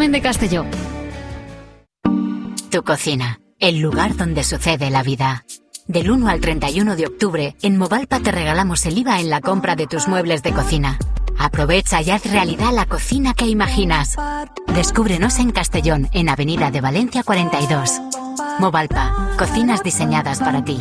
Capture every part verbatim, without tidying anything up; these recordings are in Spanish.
Carmen de Castelló. Tu cocina, el lugar donde sucede la vida. Del uno al treinta y uno de octubre, en Movalpa te regalamos el I V A en la compra de tus muebles de cocina. Aprovecha y haz realidad la cocina que imaginas. Descúbrenos en Castellón, en Avenida de Valencia cuarenta y dos. Movalpa, cocinas diseñadas para ti.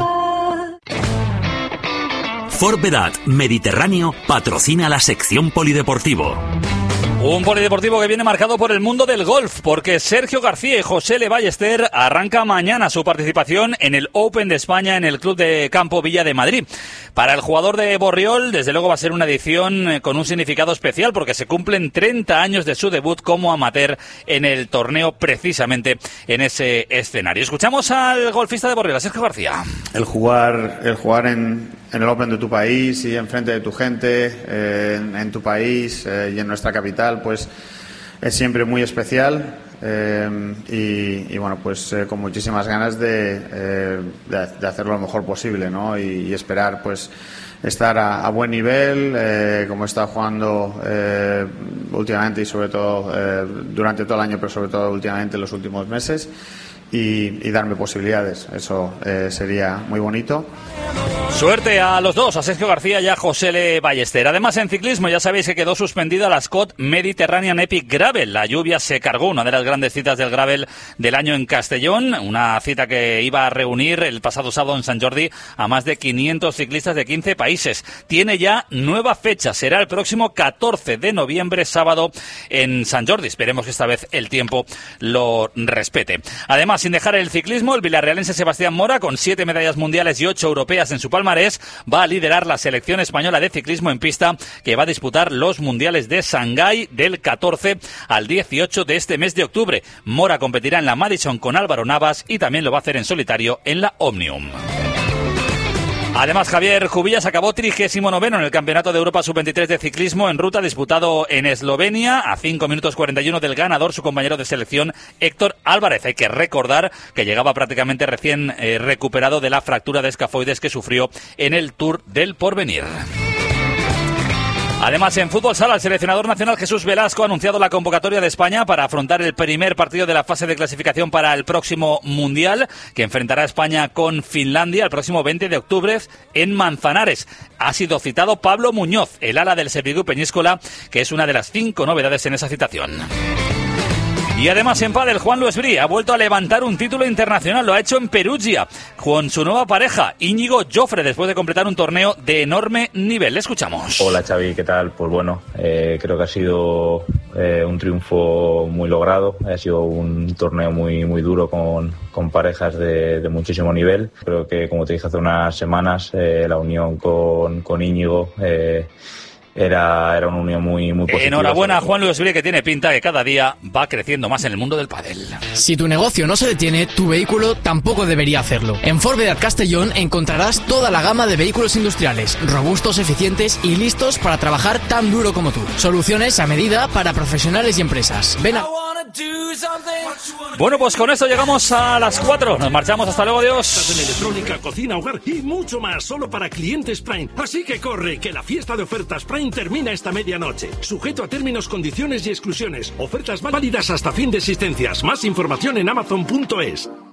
Ford Vedat Mediterráneo patrocina la sección polideportivo. Un polideportivo que viene marcado por el mundo del golf, porque Sergio García y José Le Ballester arranca mañana su participación en el Open de España en el Club de Campo Villa de Madrid. Para el jugador de Borriol, desde luego va a ser una edición con un significado especial, porque se cumplen treinta años de su debut como amateur en el torneo, precisamente en ese escenario. Escuchamos al golfista de Borriol, a Sergio García. El jugar, el jugar en, en el Open de tu país y enfrente de tu gente, eh, en, en tu país eh, y en nuestra capital, pues es siempre muy especial eh, y, y bueno, pues eh, con muchísimas ganas de, eh, de, de hacerlo lo mejor posible, ¿no? Y, y esperar pues estar a, a buen nivel, eh, como he estado jugando eh, últimamente y sobre todo eh, durante todo el año, pero sobre todo últimamente en los últimos meses. Y, y darme posibilidades, eso eh, sería muy bonito. Suerte a los dos, a Sergio García y a José Le Ballester. Además, en ciclismo ya sabéis que quedó suspendida la Scott Mediterranean Epic Gravel. La lluvia se cargó una de las grandes citas del gravel del año en Castellón, una cita que iba a reunir el pasado sábado en Sant Jordi a más de quinientos ciclistas de quince países. Tiene ya nueva fecha, será el próximo catorce de noviembre, sábado, en Sant Jordi. Esperemos que esta vez el tiempo lo respete. Además, sin dejar el ciclismo, el villarrealense Sebastián Mora, con siete medallas mundiales y ocho europeas en su palmarés, va a liderar la selección española de ciclismo en pista, que va a disputar los mundiales de Shanghái del catorce al dieciocho de este mes de octubre. Mora competirá en la Madison con Álvaro Navas y también lo va a hacer en solitario en la Omnium. Además, Javier Cubillas acabó trigésimo noveno en el Campeonato de Europa sub veintitrés de ciclismo en ruta, disputado en Eslovenia, a cinco minutos cuarenta y uno del ganador, su compañero de selección Héctor Álvarez. Hay que recordar que llegaba prácticamente recién eh, recuperado de la fractura de escafoides que sufrió en el Tour del Porvenir. Además, en fútbol sala, el seleccionador nacional Jesús Velasco ha anunciado la convocatoria de España para afrontar el primer partido de la fase de clasificación para el próximo Mundial, que enfrentará a España con Finlandia el próximo veinte de octubre en Manzanares. Ha sido citado Pablo Muñoz, el ala del Servigu Peñíscola, que es una de las cinco novedades en esa citación. Y además, en pádel, Juan Luis Brí ha vuelto a levantar un título internacional. Lo ha hecho en Perugia con su nueva pareja, Íñigo Jofre, después de completar un torneo de enorme nivel. Le escuchamos. Hola, Xavi, ¿qué tal? Pues bueno, eh, creo que ha sido eh, un triunfo muy logrado. Ha sido un torneo muy muy duro con, con parejas de, de muchísimo nivel. Creo que, como te dije hace unas semanas, eh, la unión con, con Íñigo... Eh, Era, era una unión muy, muy positiva. Enhorabuena a Juan Luis Brí, que tiene pinta que cada día va creciendo más en el mundo del pádel. Si tu negocio no se detiene, tu vehículo tampoco debería hacerlo. En Ford Vedat Castellón encontrarás toda la gama de vehículos industriales, robustos, eficientes y listos para trabajar tan duro como tú. Soluciones a medida para profesionales y empresas. Ven a... Bueno, pues con esto llegamos a las cuatro. Nos marchamos. Hasta luego, adiós. Electrónica, cocina, hogar y mucho más, solo para clientes Prime. Así que corre, que la fiesta de ofertas Prime termina esta medianoche. Sujeto a términos, condiciones y exclusiones. Ofertas válidas hasta fin de existencias. Más información en amazon punto es.